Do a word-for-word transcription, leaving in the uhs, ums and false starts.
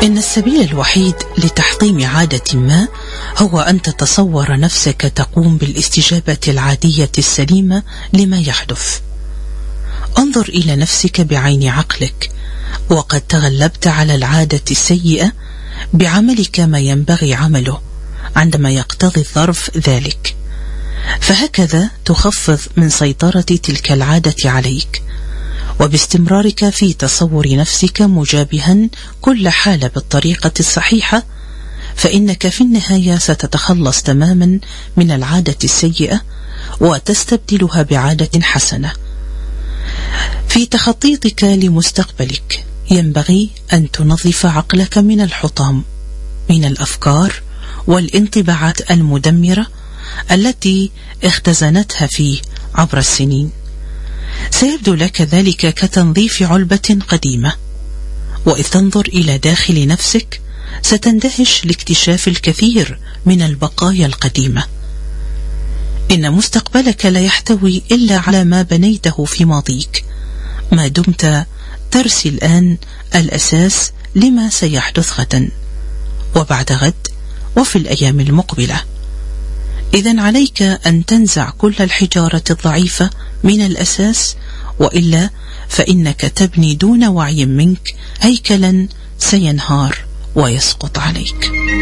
إن السبيل الوحيد لتحطيم عادة ما هو أن تتصور نفسك تقوم بالاستجابة العادية السليمة لما يحدث. انظر إلى نفسك بعين عقلك، وقد تغلبت على العادة السيئة بعملك ما ينبغي عمله عندما يقتضي الظرف ذلك، فهكذا تخفض من سيطرة تلك العادة عليك. وباستمرارك في تصور نفسك مجابها كل حالة بالطريقة الصحيحة، فإنك في النهاية ستتخلص تماما من العادة السيئة وتستبدلها بعادة حسنة. في تخطيطك لمستقبلك ينبغي أن تنظف عقلك من الحطام، من الأفكار والانطباعات المدمرة التي اختزنتها فيه عبر السنين. سيبدو لك ذلك كتنظيف علبة قديمة، وإذ تنظر إلى داخل نفسك ستندهش لاكتشاف الكثير من البقايا القديمة. إن مستقبلك لا يحتوي إلا على ما بنيته في ماضيك، ما دمت ترسي الآن الأساس لما سيحدث غدا وبعد غد وفي الأيام المقبلة. إذن عليك أن تنزع كل الحجارة الضعيفة من الأساس، وإلا فإنك تبني دون وعي منك هيكلا سينهار ويسقط عليك.